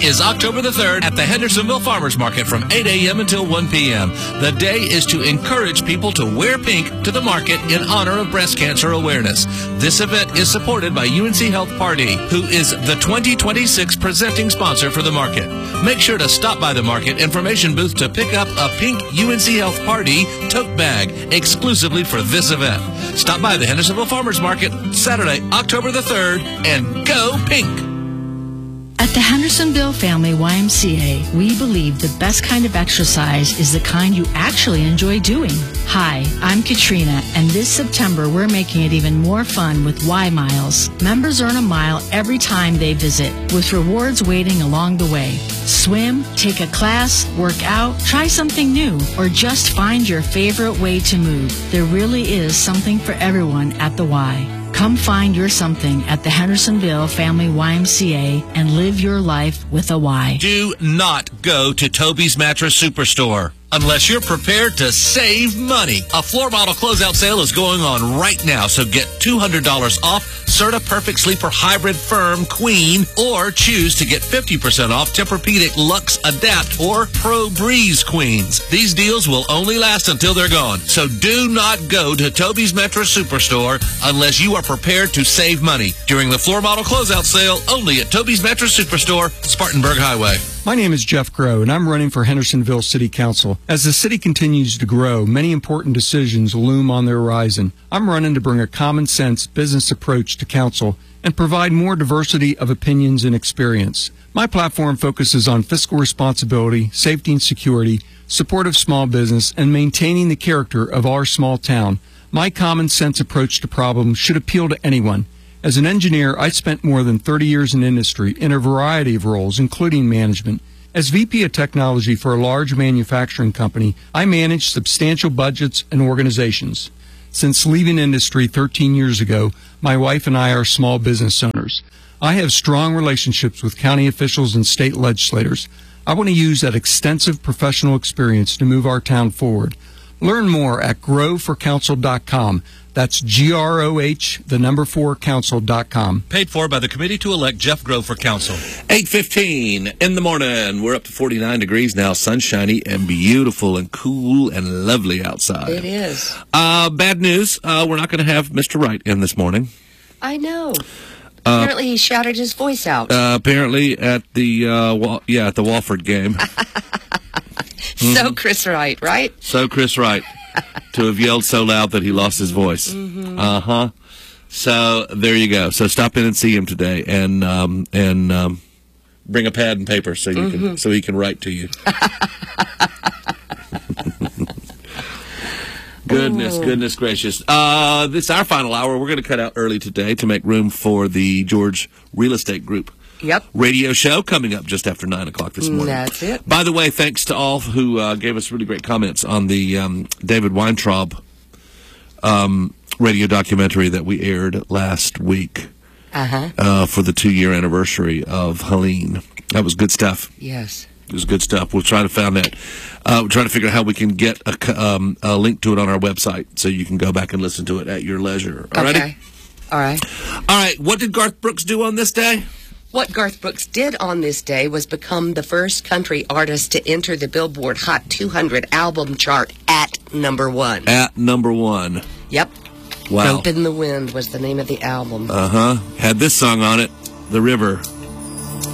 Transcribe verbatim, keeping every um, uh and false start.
is October the third at the Hendersonville Farmers Market from eight a.m. until one p.m. The day is to encourage people to wear pink to the market in honor of breast cancer awareness. This event is supported by U N C Health Party, who is the twenty twenty-six presenting sponsor for the market. Make sure to stop by the market information booth to pick up a pink U N C Health Party tote bag exclusively for this event. Stop by the Hendersonville Farmers Market Saturday, October the third, and go pink! At the Hendersonville Family Y M C A, we believe the best kind of exercise is the kind you actually enjoy doing. Hi, I'm Katrina, and this September we're making it even more fun with Y Miles. Members earn a mile every time they visit, with rewards waiting along the way. Swim, take a class, work out, try something new, or just find your favorite way to move. There really is something for everyone at the Y. Come find your something at the Hendersonville Family Y M C A and live your life with a Y. Do not go to Toby's Mattress Superstore unless you're prepared to save money. A floor model closeout sale is going on right now, so get two hundred dollars off Serta Perfect Sleeper Hybrid Firm Queen, or choose to get fifty percent off Tempur-Pedic Luxe Adapt or Pro Breeze Queens. These deals will only last until they're gone, so do not go to Toby's Mattress Superstore unless you are prepared to save money during the floor model closeout sale only at Toby's Mattress Superstore, Spartanburg Highway. My name is Jeff Groh, and I'm running for Hendersonville City Council. As the city continues to grow, many important decisions loom on the horizon. I'm running to bring a common-sense business approach to council and provide more diversity of opinions and experience. My platform focuses on fiscal responsibility, safety and security, support of small business, and maintaining the character of our small town. My common-sense approach to problems should appeal to anyone. As an engineer, I spent more than thirty years in industry in a variety of roles, including management. As V P of Technology for a large manufacturing company, I manage substantial budgets and organizations. Since leaving industry thirteen years ago, my wife and I are small business owners. I have strong relationships with county officials and state legislators. I want to use that extensive professional experience to move our town forward. Learn more at grow for council dot com. That's G R O H, the number four, council dot com. Paid for by the committee to elect Jeff Groh for council. eight fifteen in the morning. We're up to forty-nine degrees now, sunshiny and beautiful and cool and lovely outside. It is. Uh, bad news, uh, we're not going to have Mister Wright in this morning. I know. Uh, apparently he shouted his voice out. Uh, apparently at the, uh, Wal- yeah, at the Walford game. mm-hmm. So Chris Wright, right? So Chris Wright. To have yelled so loud that he lost his voice. Mm-hmm. Uh-huh. So there you go. So stop in and see him today, and um, and um, bring a pad and paper so you mm-hmm. can so he can write to you. Goodness, Ooh. goodness gracious. Uh, this is our final hour. We're going to cut out early today to make room for the George Real Estate Group. Yep. Radio show coming up just after nine o'clock this morning. That's it. By the way, thanks to all who uh, gave us really great comments on the um, David Weintraub um, radio documentary that we aired last week uh-huh. uh, for the two-year anniversary of Helene. That was good stuff. Yes. It was good stuff. We'll try to find that. Uh, we'll try to figure out how we can get a, um, a link to it on our website so you can go back and listen to it at your leisure. All okay. righty? All right. All right. What did Garth Brooks do on this day? What Garth Brooks did on this day was become the first country artist to enter the Billboard Hot two hundred album chart at number one. At number one. Yep. Wow. Rope in the Wind was the name of the album. Uh-huh. Had this song on it, The River.